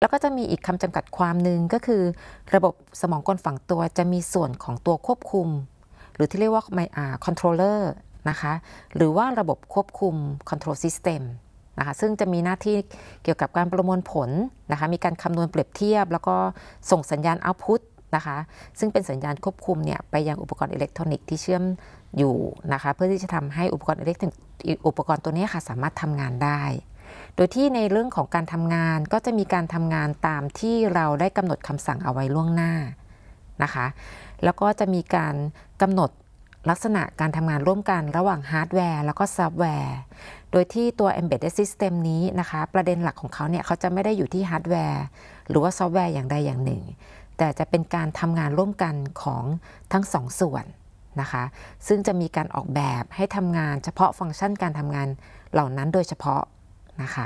แล้วก็จะมีอีกคำจำกัดความหนึ่งก็คือระบบสมองกลฝังตัวจะมีส่วนของตัวควบคุมหรือที่เรียกว่าcontroller นะคะหรือว่าระบบควบคุม control system นะคะซึ่งจะมีหน้าที่เกี่ยวกับการประมวลผลนะคะมีการคำนวณเปรียบเทียบแล้วก็ส่งสัญญาณ output นะคะซึ่งเป็นสัญญาณควบคุมเนี่ยไปยังอุปกรณ์อิเล็กทรอนิกส์ที่เชื่อมอยู่นะคะเพื่อที่จะทำให้อุปกรณ์อิเล็กทรอนิกส์อุปกรณ์ตัวนี้ค่ะสามารถทำงานได้โดยที่ในเรื่องของการทำงานก็จะมีการทำงานตามที่เราได้กำหนดคำสั่งเอาไว้ล่วงหน้านะคะแล้วก็จะมีการกำหนดลักษณะการทำงานร่วมกันระหว่างฮาร์ดแวร์แล้วก็ซอฟต์แวร์โดยที่ตัว Embedded System นี้นะคะประเด็นหลักของเขาเนี่ยเขาจะไม่ได้อยู่ที่ฮาร์ดแวร์หรือว่าซอฟต์แวร์อย่างใดอย่างหนึ่งแต่จะเป็นการทำงานร่วมกันของทั้งสองส่วนนะคะซึ่งจะมีการออกแบบให้ทำงานเฉพาะฟังก์ชันการทำงานเหล่านั้นโดยเฉพาะนะคะ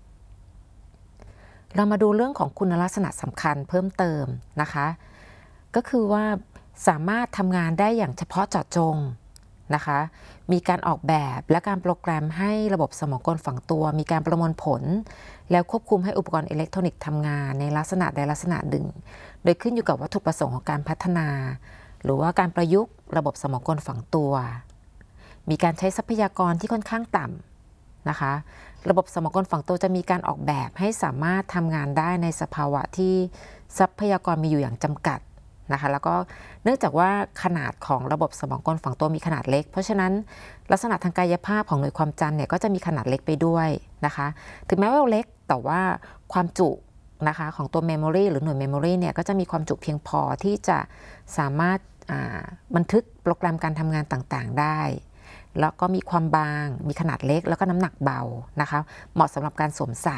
เรามาดูเรื่องของคุณลักษณะสำคัญเพิ่มเติมนะคะก็คือว่าสามารถทำงานได้อย่างเฉพาะเจาะจงนะคะมีการออกแบบและการโปรแกรมให้ระบบสมองกลฝังตัวมีการประมวลผลแล้วควบคุมให้อุปกรณ์อิเล็กทรอนิกส์ทำงานในลักษณะใดลักษณะหนึ่งโดยขึ้นอยู่กับวัตถุประสงค์ของการพัฒนาหรือว่าการประยุกต์ระบบสมองกลฝังตัวมีการใช้ทรัพยากรที่ค่อนข้างต่ำนะคะระบบสมองกลฝังตัวจะมีการออกแบบให้สามารถทำงานได้ในสภาวะที่ทรัพยากรมีอยู่อย่างจำกัดนะคะแล้วก็เนื่องจากว่าขนาดของระบบสมองกลฝังตัวมีขนาดเล็กเพราะฉะนั้นลักษณะทางกายภาพของหน่วยความจำเนี่ยก็จะมีขนาดเล็กไปด้วยนะคะถึงแม้ว่าเล็กแต่ว่าความจุนะคะของตัว Memory หรือหน่วย Memory เนี่ยก็จะมีความจุเพียงพอที่จะสามารถบันทึกโปรแกรมการทำงานต่างๆได้แล้วก็มีความบางมีขนาดเล็กแล้วก็น้ำหนักเบานะคะเหมาะสำหรับการสวมใส่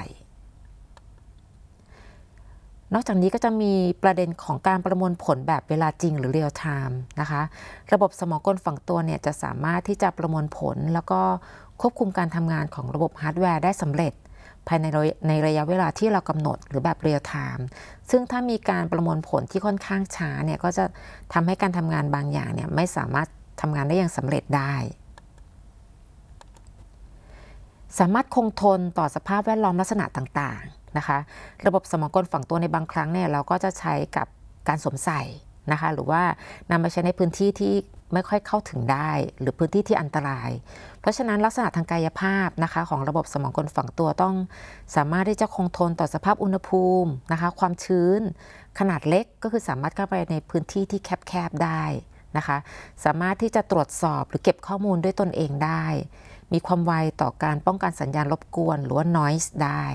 นอกจากนี้ก็จะมีประเด็นของการประมวลผลแบบเวลาจริงหรือ real time นะคะระบบสมองกลฝังตัวเนี่ยจะสามารถที่จะประมวลผลแล้วก็ควบคุมการทำงานของระบบฮาร์ดแวร์ได้สำเร็จภายในระยะเวลาที่เรากำหนดหรือแบบ real time ซึ่งถ้ามีการประมวลผลที่ค่อนข้างช้าเนี่ยก็จะทำให้การทำงานบางอย่างเนี่ยไม่สามารถทำงานได้อย่างสำเร็จได้สามารถคงทนต่อสภาพแวดล้อมลักษณะต่างๆนะคะระบบสมองกลฝังตัวในบางครั้งเนี่ยเราก็จะใช้กับการสวมใส่นะคะหรือว่านำไปใช้ในพื้นที่ที่ไม่ค่อยเข้าถึงได้หรือพื้นที่ที่อันตรายเพราะฉะนั้นลักษณะทางกายภาพนะคะของระบบสมองกลฝังตัวต้องสามารถที่จะคงทนต่อสภาพอุณหภูมินะคะความชื้นขนาดเล็กก็คือสามารถเข้าไปในพื้นที่ที่แคบๆได้นะคะสามารถที่จะตรวจสอบหรือเก็บข้อมูลด้วยตนเองได้มีความไวต่อการป้องกันสัญญาณรบกวนหรือว่า noise ได้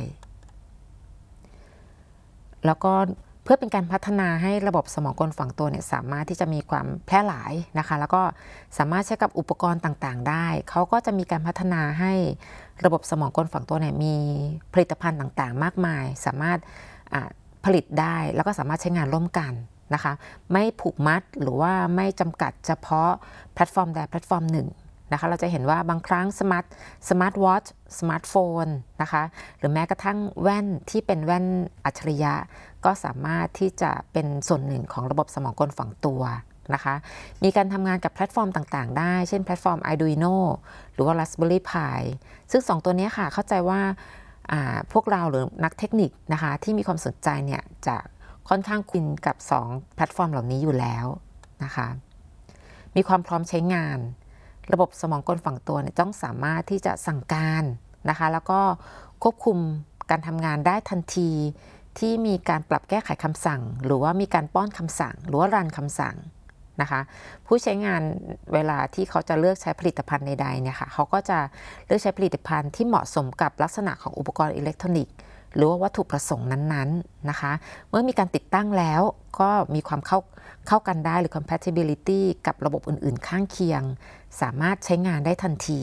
แล้วก็เพื่อเป็นการพัฒนาให้ระบบสมองกลฝังตัวเนี่ยสามารถที่จะมีความแพร่หลายนะคะแล้วก็สามารถใช้กับอุปกรณ์ต่างๆได้เขาก็จะมีการพัฒนาให้ระบบสมองกลฝังตัวเนี่ยมีผลิตภัณฑ์ต่างๆมากมายสามารถผลิตได้แล้วก็สามารถใช้งานร่วมกันนะคะไม่ผูกมัดหรือว่าไม่จำกัดเฉพาะแพลตฟอร์มใดแพลตฟอร์มหนึ่งนะคะเราจะเห็นว่าบางครั้งสมาร์ทวอทช์สมาร์ทโฟนนะคะหรือแม้กระทั่งแว่นที่เป็นแว่นอัจฉริยะก็สามารถที่จะเป็นส่วนหนึ่งของระบบสมองกลฝังตัวนะคะมีการทำงานกับแพลตฟอร์มต่างๆได้เช่นแพลตฟอร์ม Arduino หรือว่า Raspberry Pi ซึ่ง2ตัวนี้ค่ะเข้าใจว่าพวกเราหรือนักเทคนิคนะคะที่มีความสนใจเนี่ยจะค่อนข้างคุ้นกับ2แพลตฟอร์มเหล่านี้อยู่แล้วนะคะมีความพร้อมใช้งานระบบสมองกลฝังตัวเนี่ยต้องสามารถที่จะสั่งการนะคะแล้วก็ควบคุมการทำงานได้ทันทีที่มีการปรับแก้ไขคำสั่งหรือว่ามีการป้อนคำสั่งหรือว่ารันคำสั่งนะคะผู้ใช้งานเวลาที่เขาจะเลือกใช้ผลิตภัณฑ์ใดๆเนี่ยค่ะเขาก็จะเลือกใช้ผลิตภัณฑ์ที่เหมาะสมกับลักษณะของอุปกรณ์อิเล็กทรอนิกส์หรือว่าวัตถุประสงค์นั้นๆนะคะเมื่อมีการติดตั้งแล้วก็มีความเข้ากันได้หรือ compatibility กับระบบอื่นๆข้างเคียงสามารถใช้งานได้ทันที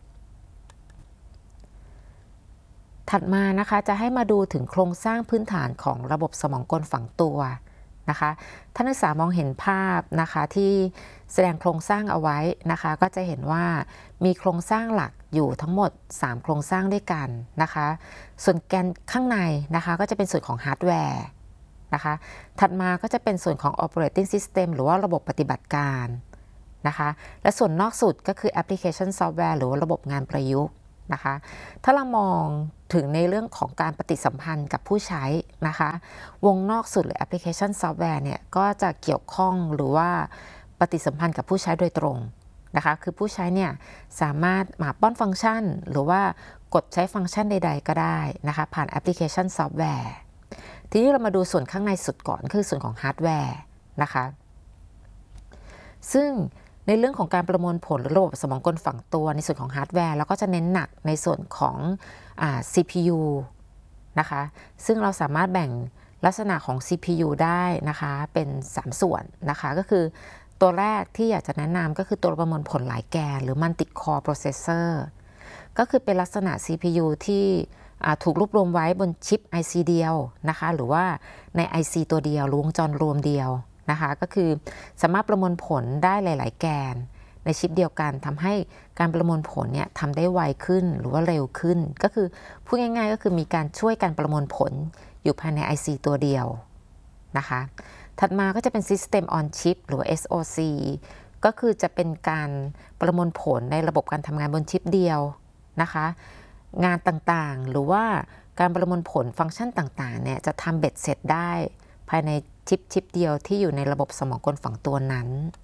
ถัดมานะคะจะให้มาดูถึงโครงสร้างพื้นฐานของระบบสมองกลฝังตัวนะคะท่านนักศึกษามองเห็นภาพนะคะที่แสดงโครงสร้างเอาไว้นะคะก็จะเห็นว่ามีโครงสร้างหลักอยู่ทั้งหมด3โครงสร้างด้วยกันนะคะส่วนแกนข้างในนะคะก็จะเป็นส่วนของฮาร์ดแวร์นะคะถัดมาก็จะเป็นส่วนของ operating system หรือว่าระบบปฏิบัติการนะคะและส่วนนอกสุดก็คือแอปพลิเคชันซอฟต์แวร์หรือว่าระบบงานประยุกต์นะคะถ้าเรามองถึงในเรื่องของการปฏิสัมพันธ์กับผู้ใช้นะคะวงนอกสุดหรือแอปพลิเคชันซอฟต์แวร์เนี่ยก็จะเกี่ยวข้องหรือว่าปฏิสัมพันธ์กับผู้ใช้โดยตรงนะคะคือผู้ใช้เนี่ยสามารถมาป้อนฟังก์ชันหรือว่ากดใช้ฟังก์ชันใดๆก็ได้นะคะผ่านแอปพลิเคชันซอฟต์แวร์ทีนี้เรามาดูส่วนข้างในสุดก่อนคือส่วนของฮาร์ดแวร์นะคะซึ่งในเรื่องของการประมวลผลระบบสมองกลฝังตัวในส่วนของฮาร์ดแวร์แล้วก็จะเน้นหนักในส่วนของCPU นะคะซึ่งเราสามารถแบ่งลักษณะของ CPU ได้นะคะเป็น3ส่วนนะคะก็คือตัวแรกที่อยากจะแนะนำก็คือตัวประมวลผลหลายแกนหรือ Multi Core Processor ก็คือเป็นลักษณะ CPU ที่ถูกรวบรวมไว้บนชิป IC เดียวนะคะหรือว่าใน IC ตัวเดียววงจรรวมเดียวนะคะก็คือสามารถประมวลผลได้หลายๆแกนในชิปเดียวกันทำให้การประมวลผลเนี่ยทำได้ไวขึ้นหรือว่าเร็วขึ้นก็คือพูดง่ายๆก็คือมีการช่วยการประมวลผลอยู่ภายใน IC ตัวเดียวนะคะถัดมาก็จะเป็น System on Chip หรือว่า SoC ก็คือจะเป็นการประมวลผลในระบบการทำงานบนชิปเดียวนะคะงานต่างๆหรือว่าการประมวลผลฟังก์ชันต่างๆเนี่ยจะทำเบ็ดเสร็จได้ภายในชิปเดียวที่อยู่ในระบบสมองกลฝังตัวนั้น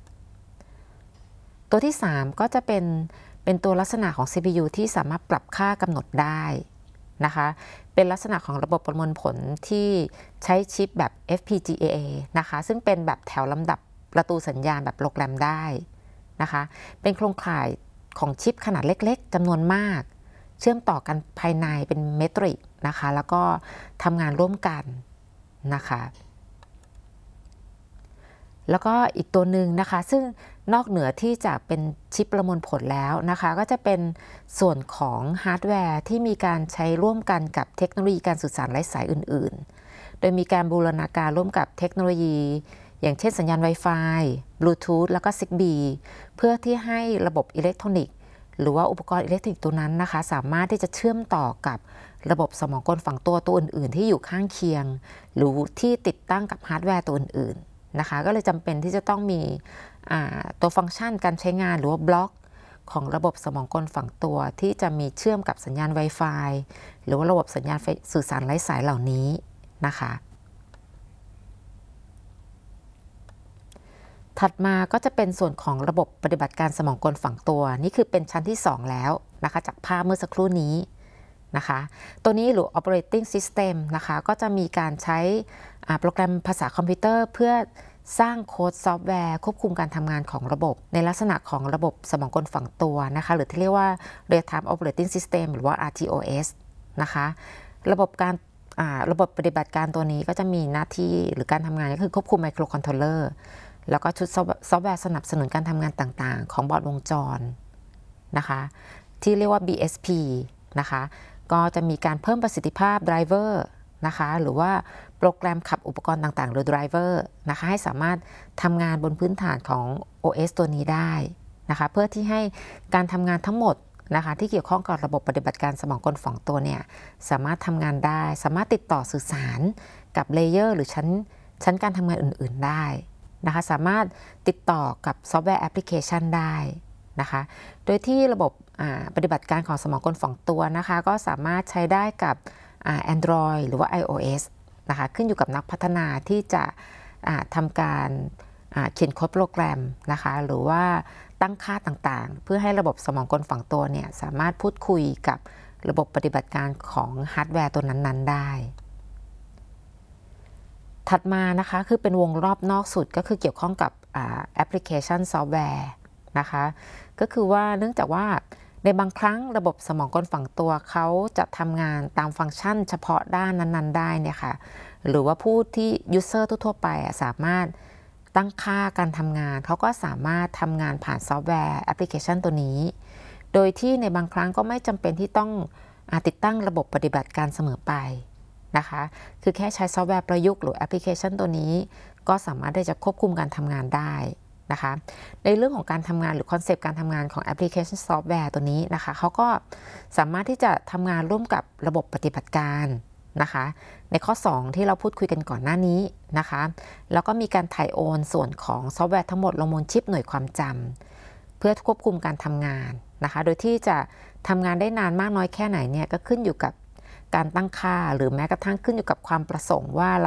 ตัวที่3ก็จะเป็นตัวลักษณะของ CPU ที่สามารถปรับค่ากำหนดได้นะคะเป็นลักษณะของระบบประมวลผลที่ใช้ชิปแบบ FPGA นะคะซึ่งเป็นแบบแถวลำดับประตูสัญญาณแบบโปรแกรมได้นะคะเป็นโครงข่ายของชิปขนาดเล็กๆจำนวนมากเชื่อมต่อกันภายในเป็นเมตริกนะคะแล้วก็ทำงานร่วมกันนะคะแล้วก็อีกตัวหนึ่งนะคะซึ่งนอกเหนือที่จะเป็นชิปประมวลผลแล้วนะคะก็จะเป็นส่วนของฮาร์ดแวร์ที่มีการใช้ร่วมกันกับเทคโนโลยีการสื่อสารไร้สายอื่นๆโดยมีการบูรณาการร่วมกับเทคโนโลยีอย่างเช่นสัญญาณ Wi-Fi Bluetooth แล้วก็ Zigbee เพื่อที่ให้ระบบอิเล็กทรอนิกส์หรือว่าอุปกรณ์อิเล็กทรอนิกส์ตัวนั้นนะคะสามารถที่จะเชื่อมต่อกับระบบสมองกลฝังตัวอื่นๆที่อยู่ข้างเคียงหรือที่ติดตั้งกับฮาร์ดแวร์ตัวอื่นๆนะคะก็เลยจำเป็นที่จะต้องมีตัวฟังก์ชันการใช้งานหรือว่าบล็อกของระบบสมองกลฝังตัวที่จะมีเชื่อมกับสัญญาณ Wi-Fi หรือว่าระบบสัญญาณสื่อสารไร้สายเหล่านี้นะคะถัดมาก็จะเป็นส่วนของระบบปฏิบัติการสมองกลฝังตัวนี่คือเป็นชั้นที่2แล้วนะคะจากภาพเมื่อสักครู่นี้นะคะตัวนี้หรือ operating system นะคะก็จะมีการใช้โปรแกรมภาษาคอมพิวเตอร์เพื่อสร้างโค้ดซอฟต์แวร์ควบคุมการทำงานของระบบในลักษณะของระบบสมองกลฝังตัวนะคะหรือที่เรียกว่า real time operating system หรือว่า RTOS นะคะระบบปฏิบัติการตัวนี้ก็จะมีหน้าที่หรือการทำงานก็คือควบคุมไมโครคอนโทรลเลอร์แล้วก็ชุดซอฟต์แวร์สนับสนุนการทำงานต่างๆของบอร์ดวงจรนะคะที่เรียกว่า BSP นะคะก็จะมีการเพิ่มประสิทธิภาพไดรเวอร์นะคะหรือว่าโปรแกรมขับอุปกรณ์ต่างๆหรือไดรเวอร์นะคะให้สามารถทำงานบนพื้นฐานของ OS ตัวนี้ได้นะคะเพื่อที่ให้การทำงานทั้งหมดนะคะที่เกี่ยวข้องกับระบบปฏิบัติการสมองกลฝังตัวเนี่ยสามารถทำงานได้สามารถติดต่อสื่อสารกับเลเยอร์หรือชั้นการทำงานอื่นๆได้นะคะสามารถติดต่อกับซอฟต์แวร์แอปพลิเคชันได้นะคะโดยที่ระบบปฏิบัติการของสมองกลฝังตัวนะคะก็สามารถใช้ได้กับ Android หรือว่า iOS นะคะขึ้นอยู่กับนักพัฒนาที่จะทำการเขียนโค้ดโปรแกรมนะคะหรือว่าตั้งค่าต่างๆเพื่อให้ระบบสมองกลฝังตัวเนี่ยสามารถพูดคุยกับระบบปฏิบัติการของฮาร์ดแวร์ตัวนั้นๆได้ถัดมานะคะคือเป็นวงรอบนอกสุดก็คือเกี่ยวข้องกับแอปพลิเคชันซอฟต์แวร์นะคะก็คือว่าเนื่องจากว่าในบางครั้งระบบสมองกลฝังตัวเขาจะทำงานตามฟังก์ชันเฉพาะด้านนั้นๆได้เนี่ยค่ะหรือว่าผู้ที่ยูเซอร์ทั่วๆไปสามารถตั้งค่าการทำงานเขาก็สามารถทำงานผ่านซอฟต์แวร์แอปพลิเคชันตัวนี้โดยที่ในบางครั้งก็ไม่จำเป็นที่ต้องติดตั้งระบบปฏิบัติการเสมอไปนะคะคือแค่ใช้ซอฟต์แวร์ประยุกต์หรือแอปพลิเคชันตัวนี้ก็สามารถที่จะควบคุมการทำงานได้นะคะในเรื่องของการทำงานหรือคอนเซปต์การทำงานของแอปพลิเคชันซอฟต์แวร์ตัวนี้นะคะเขาก็สามารถที่จะทำงานร่วมกับระบบปฏิบัติการนะคะในข้อ2ที่เราพูดคุยกันก่อนหน้านี้นะคะแล้วก็มีการถ่ายโอนส่วนของซอฟต์แวร์ทั้งหมดลงบนชิปหน่วยความจำเพื่อควบคุมการทำงานนะคะโดยที่จะทำงานได้นานมากน้อยแค่ไหนเนี่ยก็ขึ้นอยู่กับการตั้งค่าหรือแม้กระทั่งขึ้นอยู่กับความประสงค์ว่า